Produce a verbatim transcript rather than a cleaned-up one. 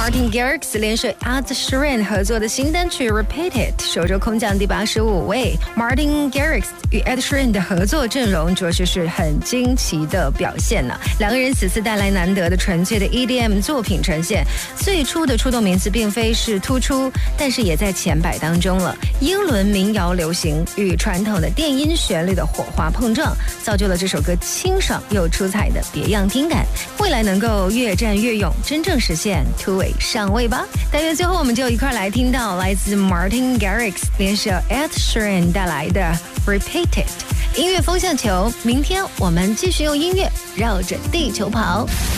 Martin Garrix 联手 Ed Sheeran 合作的新单曲 Repeat It 首周空降第八十五位。Martin Garrix 与 Ed Sheeran 的合作阵容着实是很惊奇的表现呢、啊。两个人此次带来难得的纯粹的 E D M 作品呈现。最初的出动名字并非是突出，但是也在前百当中了。英伦民谣流行与传统的电音旋律的火花碰撞，造就了这首歌清爽又出彩的别样听感。未来能够越战越勇，真正实现突围上位吧。但愿最后我们就一块来听到来自 Martin Garrix 联手 Ed Sheeran 带来的 Repeat It 音乐风向球。明天我们继续用音乐绕着地球跑。